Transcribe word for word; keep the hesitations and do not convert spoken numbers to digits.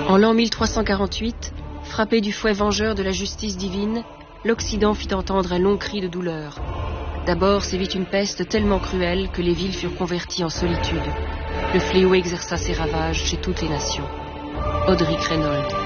En l'an mille trois cent quarante-huit, frappé du fouet vengeur de la justice divine, l'Occident fit entendre un long cri de douleur. D'abord sévit une peste tellement cruelle que les villes furent converties en solitude. Le fléau exerça ses ravages chez toutes les nations. Audric Reynold.